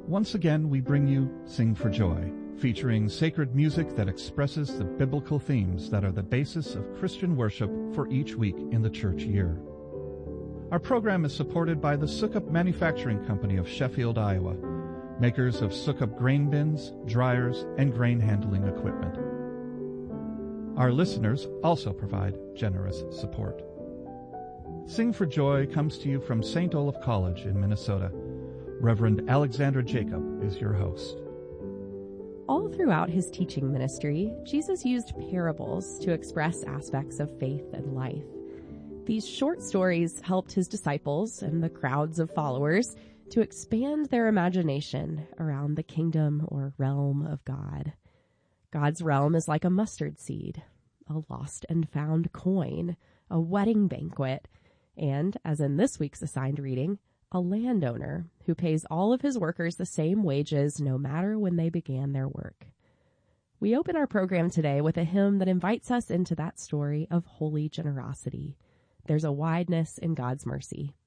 Once again, we bring you Sing for Joy, featuring sacred music that expresses the biblical themes that are the basis of Christian worship for each week in the church year. Our program is supported by the Sukup Manufacturing Company of Sheffield, Iowa, makers of Sukup grain bins, dryers, and grain handling equipment. Our listeners also provide generous support. Sing for Joy comes to you from St. Olaf College in Minnesota. Reverend Alexandra Jacob is your host. All throughout his teaching ministry, Jesus used parables to express aspects of faith and life. These short stories helped his disciples and the crowds of followers to expand their imagination around the kingdom or realm of God. God's realm is like a mustard seed, a lost and found coin, a wedding banquet, and, as in this week's assigned reading, a landowner who pays all of his workers the same wages no matter when they began their work. We open our program today with a hymn that invites us into that story of holy generosity. There's a wideness in God's mercy.